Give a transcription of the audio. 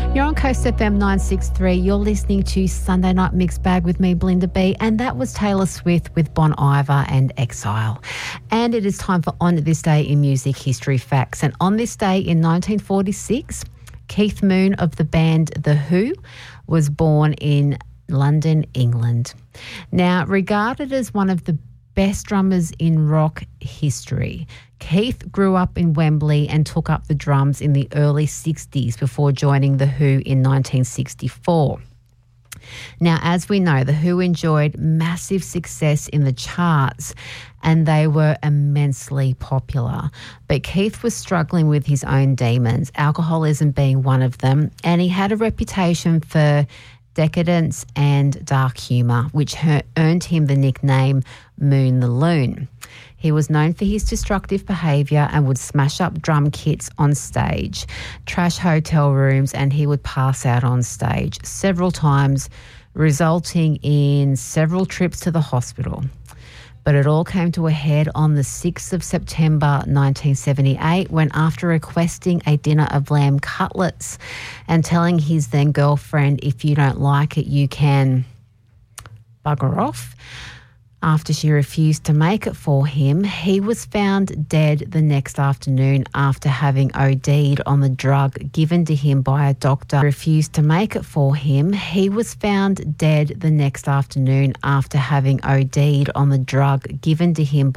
You're on Coast FM 963. You're listening to Sunday Night Mixed Bag with me, Belinda B, and that was Taylor Swift with Bon Iver and Exile. And it is time for On This Day in Music History Facts. And on this day in 1946, Keith Moon of the band The Who was born in London, England. Now, regarded as one of the best drummers in rock history, Keith grew up in Wembley and took up the drums in the early 60s before joining The Who in 1964. Now, as we know, The Who enjoyed massive success in the charts and they were immensely popular. But Keith was struggling with his own demons, alcoholism being one of them, and he had a reputation for decadence and dark humour, which earned him the nickname Moon the Loon. He was known for his destructive behaviour and would smash up drum kits on stage, trash hotel rooms, and he would pass out on stage several times, resulting in several trips to the hospital. But it all came to a head on the 6th of September 1978 when, after requesting a dinner of lamb cutlets and telling his then girlfriend, if you don't like it, you can bugger off, after she refused to make it for him, he was found dead the next afternoon after having OD'd on the drug given to him by a doctor. Refused to make it for him. He was found dead the next afternoon after having OD'd on the drug given to him